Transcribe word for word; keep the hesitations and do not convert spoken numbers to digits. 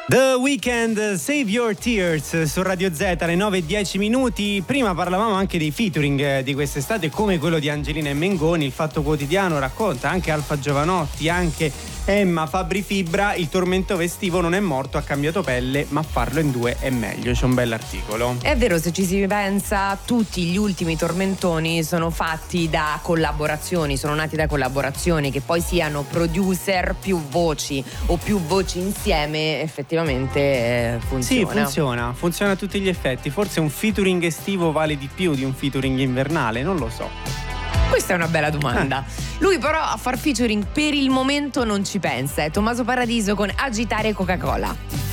The Weeknd, Save Your Tears su Radio Z alle nove e dieci minuti. Prima parlavamo anche dei featuring di quest'estate, come quello di Angelina e Mengoni. Il Fatto Quotidiano racconta anche Alfa Giovanotti, anche Emma Fabri Fibra. Il tormento estivo non è morto, ha cambiato pelle, ma farlo in due è meglio. C'è un bell'articolo. È vero, se ci si pensa, tutti gli ultimi tormentoni sono fatti da collaborazioni, sono nati da collaborazioni, che poi siano producer, più voci o più voci insieme, effettivamente eh, funziona. Sì, funziona, funziona a tutti gli effetti. Forse un featuring estivo vale di più di un featuring invernale, non lo so. Questa è una bella domanda. Lui però a far featuring per il momento non ci pensa. È Tommaso Paradiso con Agitare Coca-Cola.